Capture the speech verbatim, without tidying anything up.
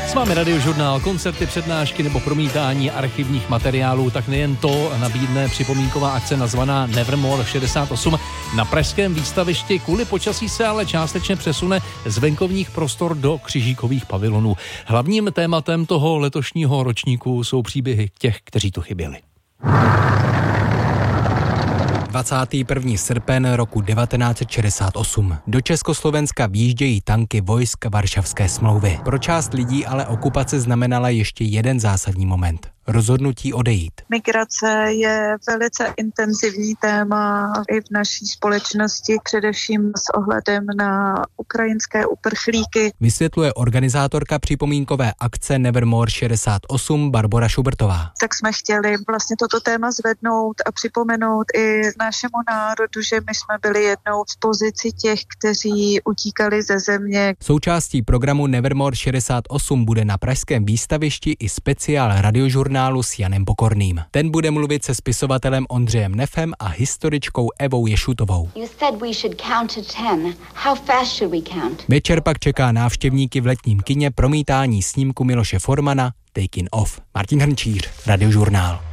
S vámi Radiožurnál, koncerty, přednášky nebo promítání archivních materiálů, tak nejen to nabídne připomínková akce nazvaná Nevermore šedesát osm. Na pražském výstavišti kvůli počasí se ale částečně přesune z venkovních prostor do křižíkových pavilonů. Hlavním tématem toho letošního ročníku jsou příběhy těch, kteří tu chyběli. dvacátého prvního srpen roku devatenáct set šedesát osm. Do Československa vjíždějí tanky vojsk Varšavské smlouvy. Pro část lidí ale okupace znamenala ještě jeden zásadní moment. Rozhodnutí odejít. Migrace je velice intenzivní téma i v naší společnosti, především s ohledem na ukrajinské uprchlíky. Vysvětluje organizátorka připomínkové akce Nevermore šedesát osm Barbora Šubertová. Tak jsme chtěli vlastně toto téma zvednout a připomenout i našemu národu, že my jsme byli jednou v pozici těch, kteří utíkali ze země. Součástí programu Nevermore šedesát osm bude na pražském výstavišti i speciál Radiožurnál s Janem Pokorným. Ten bude mluvit se spisovatelem Ondřejem Nefem a historičkou Evou Ješutovou. Večer pak čeká návštěvníky v letním kině promítání snímku Miloše Formana Taking Off. Martin Hrnčíř, Radiožurnál.